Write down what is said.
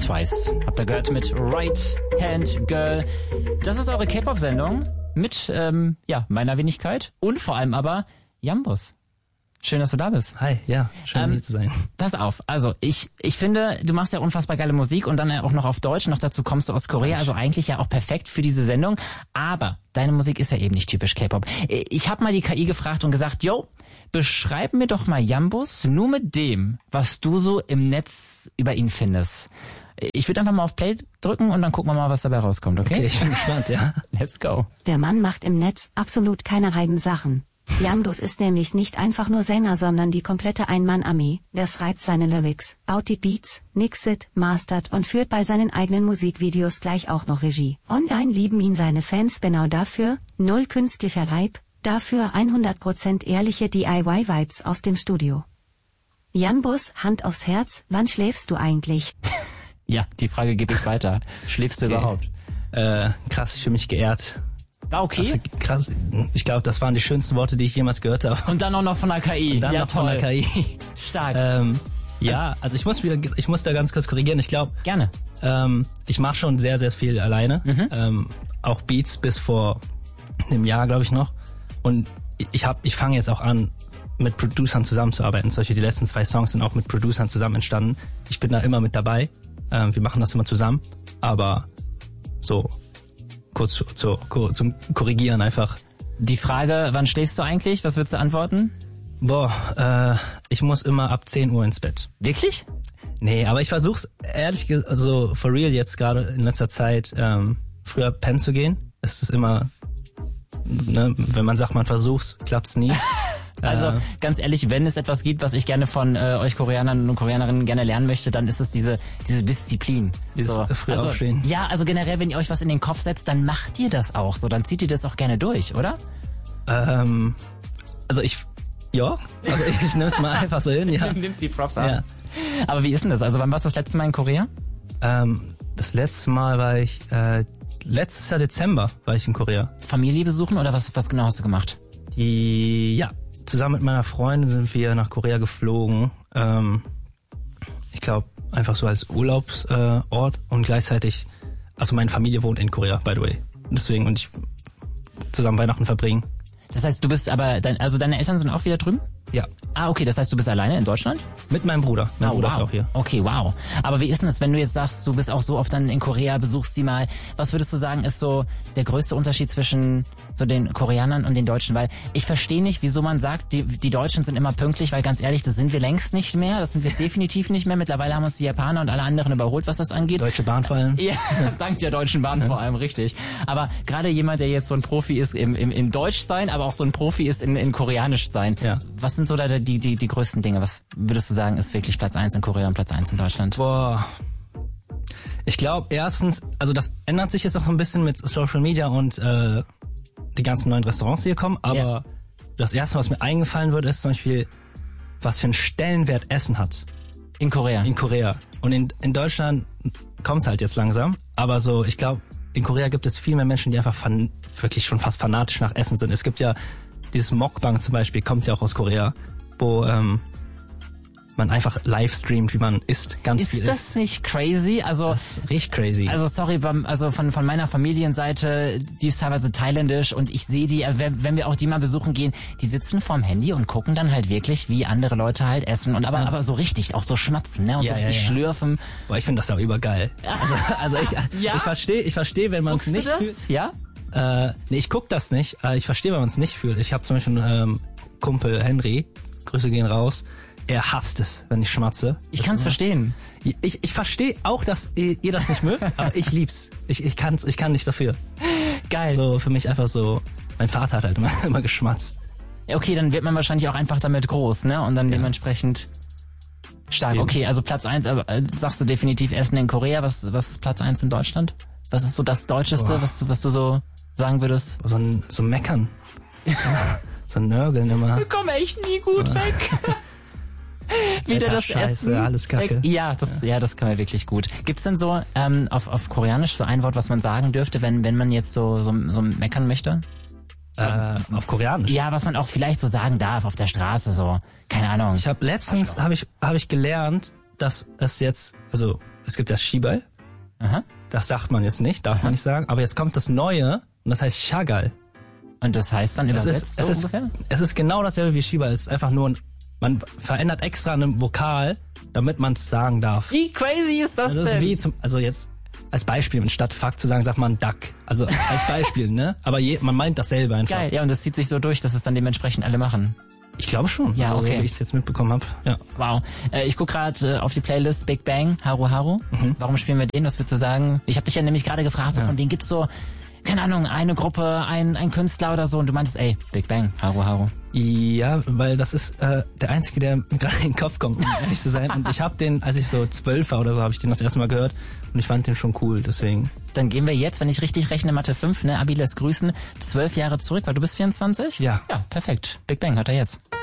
Twice. Habt ihr gehört mit Right Hand Girl. Das ist eure K-Pop-Sendung mit meiner Wenigkeit und vor allem aber Jambus. Schön, dass du da bist. Hi, ja, schön hier zu sein. Pass auf, also ich finde, du machst ja unfassbar geile Musik und dann auch noch auf Deutsch, noch dazu kommst du aus Korea, also eigentlich ja auch perfekt für diese Sendung, aber deine Musik ist ja eben nicht typisch K-Pop. Ich habe mal die KI gefragt und gesagt, beschreib mir doch mal Jambus nur mit dem, was du so im Netz über ihn findest. Ich würde einfach mal auf Play drücken und dann gucken wir mal, was dabei rauskommt, okay? Okay, ich bin gespannt, ja. Let's go. Der Mann macht im Netz absolut keine halben Sachen. Jambus ist nämlich nicht einfach nur Sänger, sondern die komplette Ein-Mann-Armee. Der schreibt seine Lyrics, baut die Beats, mixet, mastert und führt bei seinen eigenen Musikvideos gleich auch noch Regie. Online lieben ihn seine Fans genau dafür, null künstlicher Hype, dafür 100% ehrliche DIY-Vibes aus dem Studio. Jambus, Hand aufs Herz, wann schläfst du eigentlich? Ja, die Frage gebe ich weiter. Schläfst du überhaupt? Krass, ich fühle mich geehrt. War okay? Also, krass, ich glaube, das waren die schönsten Worte, die ich jemals gehört habe. Und dann auch noch von der KI. Und dann noch toll. von der KI. Stark. Also ich muss da ganz kurz korrigieren. Ich glaube, gerne. Ich mache schon sehr, sehr viel alleine. Auch Beats bis vor einem Jahr, glaube ich noch. Und ich fange jetzt auch an, mit Producern zusammenzuarbeiten. Die letzten 2 Songs sind auch mit Producern zusammen entstanden. Ich bin da immer mit dabei. Wir machen das immer zusammen. Aber so kurz zum Korrigieren einfach. Die Frage, wann schläfst du eigentlich? Was würdest du antworten? Ich muss immer ab 10 Uhr ins Bett. Wirklich? Nee, aber ich versuch's ehrlich gesagt, also for real jetzt gerade in letzter Zeit, früher pennen zu gehen. Es ist immer, ne, wenn man sagt, man versuch's, klappt's nie. Also ganz ehrlich, wenn es etwas gibt, was ich gerne von euch Koreanern und Koreanerinnen gerne lernen möchte, dann ist es diese Disziplin. Dieses früh aufstehen. Ja, also generell, wenn ihr euch was in den Kopf setzt, dann macht ihr das auch so. Dann zieht ihr das auch gerne durch, oder? Ich nehme es mal einfach so hin. Ja. Nimmst die Props an. Ja. Aber wie ist denn das? Also wann warst du das letzte Mal in Korea? Das letzte Mal war ich, letztes Jahr Dezember war ich in Korea. Familie besuchen oder was genau hast du gemacht? Zusammen mit meiner Freundin sind wir nach Korea geflogen. Ich glaube, einfach so als Urlaubsort und gleichzeitig, also meine Familie wohnt in Korea, by the way. Deswegen, und ich zusammen Weihnachten verbringen. Das heißt, du bist aber, deine Eltern sind auch wieder drüben? Ja. Ah, okay, das heißt, du bist alleine in Deutschland? Mit meinem Bruder. Mein Bruder ist auch hier. Okay, wow. Aber wie ist denn das, wenn du jetzt sagst, du bist auch so oft dann in Korea, besuchst die mal. Was würdest du sagen, ist so der größte Unterschied zwischen so den Koreanern und den Deutschen? Weil ich verstehe nicht, wieso man sagt, die Deutschen sind immer pünktlich, weil ganz ehrlich, das sind wir längst nicht mehr. Das sind wir definitiv nicht mehr. Mittlerweile haben uns die Japaner und alle anderen überholt, was das angeht. Deutsche Bahn vor allem. Ja, dank der Deutschen Bahn vor allem, richtig. Aber gerade jemand, der jetzt so ein Profi ist im Deutschsein, aber auch so ein Profi ist in Koreanisch sein. Ja. Was sind so da die größten Dinge? Was würdest du sagen, ist wirklich Platz 1 in Korea und Platz 1 in Deutschland? Ich glaube, erstens, also das ändert sich jetzt auch so ein bisschen mit Social Media und die ganzen neuen Restaurants, die hier kommen, aber das Erste, was mir eingefallen wird, ist zum Beispiel, was für einen Stellenwert Essen hat. In Korea? In Korea. Und in Deutschland kommt es halt jetzt langsam, aber so, ich glaube, in Korea gibt es viel mehr Menschen, die einfach wirklich schon fast fanatisch nach Essen sind. Es gibt ja dieses Mukbang zum Beispiel, kommt ja auch aus Korea, wo man einfach live streamt, wie man isst, ganz viel isst. Ist das nicht crazy? Also das ist richtig crazy. Also sorry, von meiner Familienseite, die ist teilweise thailändisch und ich sehe die, wenn wir auch die mal besuchen gehen, die sitzen vorm Handy und gucken dann halt wirklich, wie andere Leute halt essen und aber so richtig, auch so schmatzen, ne, und so richtig schlürfen. Boah, ich finde das aber übergeil. Also ich verstehe, wenn man es nicht fühlt. Ja? Nee, ich guck das nicht. Ich verstehe, wenn man es nicht fühlt. Ich habe zum Beispiel einen Kumpel Henry, Grüße gehen raus. Er hasst es, wenn ich schmatze. Ich kann's verstehen. Ich verstehe auch, dass ihr das nicht mögt, aber ich lieb's. Ich kann nicht dafür. Geil. So für mich einfach so. Mein Vater hat halt immer geschmatzt. Ja, okay, dann wird man wahrscheinlich auch einfach damit groß, ne? Und dann dementsprechend stark. Okay, also Platz 1, aber sagst du definitiv Essen in Korea. Was ist Platz 1 in Deutschland? Was ist so das Deutscheste, was du so sagen würdest? So meckern. So Nörgeln immer. Wir kommen echt nie gut weg. Wieder Alter, das Scheiße, Essen. alles Kacke. Ja, das können wir wirklich gut. Gibt's denn so auf Koreanisch so ein Wort, was man sagen dürfte, wenn man jetzt so meckern möchte? Auf Koreanisch? Ja, was man auch vielleicht so sagen darf auf der Straße, so. Keine Ahnung. Ich habe letztens habe ich gelernt, dass es jetzt, also es gibt das Shibal. Aha. Das sagt man jetzt nicht, darf man nicht sagen. Aber jetzt kommt das Neue und das heißt Shagal. Und das heißt dann übersetzt ungefähr? Es ist genau dasselbe wie Shibal. Es ist einfach nur man verändert extra einen Vokal, damit man es sagen darf. Wie crazy ist das Also denn? ist wie jetzt als Beispiel, statt Fuck zu sagen, sagt man Duck. Also als Beispiel, ne? Aber man meint dasselbe einfach. Geil, ja, und das zieht sich so durch, dass es dann dementsprechend alle machen. Ich glaube schon, Ja, also, okay. so wie ich es jetzt mitbekommen habe. Ja. Wow. Ich guck gerade auf die Playlist Big Bang, Haru Haru. Warum spielen wir den? Was würdest du sagen? Ich habe dich ja nämlich gerade gefragt, so von wem gibt's so, keine Ahnung, eine Gruppe, ein Künstler oder so, und du meintest, ey, Big Bang, Haru Haru. Ja, weil das ist der einzige, der mir gerade in den Kopf kommt, um ehrlich zu sein. Und ich habe den, als ich so 12 war oder so, habe ich den das erste Mal gehört und ich fand den schon cool, deswegen. Dann gehen wir jetzt, wenn ich richtig rechne, Mathe 5, ne, Abi lässt grüßen, 12 Jahre zurück, weil du bist 24? Ja. Ja, perfekt. Big Bang hat er jetzt.